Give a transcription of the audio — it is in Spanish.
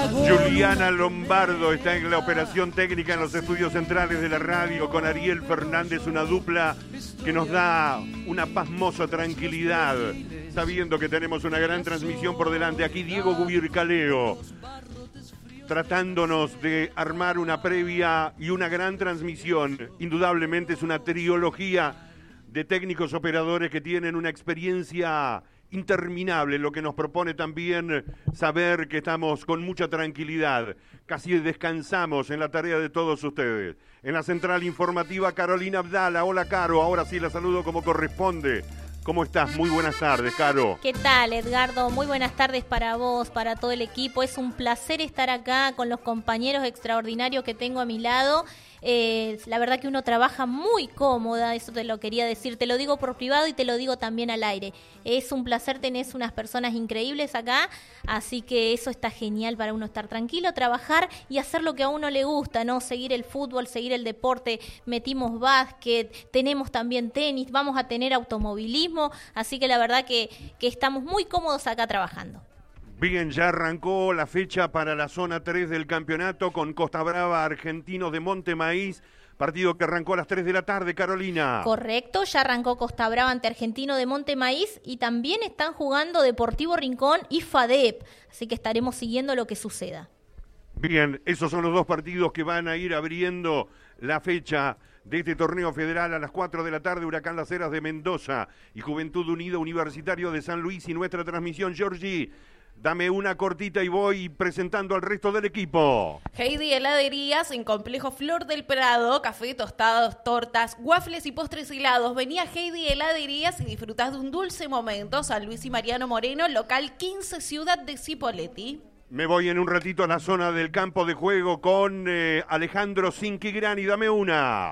Juliana Lombardo está en la operación técnica en los estudios centrales de la radio con Ariel Fernández, una dupla que nos da una pasmosa tranquilidad, sabiendo que tenemos una gran transmisión por delante. Aquí Diego Gubircaleo, tratándonos de armar una previa y una gran transmisión. Indudablemente es una trilogía de técnicos operadores que tienen una experiencia interminable, lo que nos propone también saber que estamos con mucha tranquilidad, casi descansamos en la tarea de todos ustedes. En la central informativa, Carolina Abdala. Hola, Caro, ahora sí la saludo como corresponde. ¿Cómo estás? Muy buenas tardes, Caro. ¿Qué tal, Edgardo? Muy buenas tardes para vos, para todo el equipo. Es un placer estar acá con los compañeros extraordinarios que tengo a mi lado. La verdad que uno trabaja muy cómoda, eso te lo quería decir. Te lo digo por privado y te lo digo también al aire. Es un placer, tenés unas personas increíbles acá, así que eso está genial para uno estar tranquilo, trabajar y hacer lo que a uno le gusta, ¿no? Seguir el fútbol, seguir el deporte. Metimos básquet, tenemos también tenis, vamos a tener automovilismo, así que la verdad que estamos muy cómodos acá trabajando. Bien, ya arrancó la fecha para la zona 3 del campeonato con Costa Brava, Argentinos de Monte Maíz, partido que arrancó a las 3 de la tarde, Carolina. Correcto, ya arrancó Costa Brava ante Argentino de Monte Maíz y también están jugando Deportivo Rincón y FADEP, así que estaremos siguiendo lo que suceda. Bien, esos son los dos partidos que van a ir abriendo la fecha de este torneo federal. A las 4 de la tarde, Huracán Las Heras de Mendoza y Juventud Unida Universitario de San Luis. Y nuestra transmisión, Georgie, dame una cortita y voy presentando al resto del equipo. Heidi Heladerías en Complejo Flor del Prado, café, tostados, tortas, waffles y postres helados. Venía Heidi Heladerías y disfrutás de un dulce momento. San Luis y Mariano Moreno, local 15, Ciudad de Cipolletti. Me voy en un ratito a la zona del campo de juego con Alejandro Cinquigrani. Dame una.